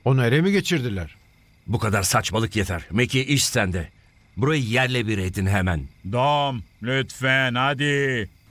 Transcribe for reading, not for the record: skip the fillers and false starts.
Onu ele mi geçirdiler? Bu kadar saçmalık yeter. Meki iş sende. Burayı yerle bir edin hemen. Dom, lütfen hadi.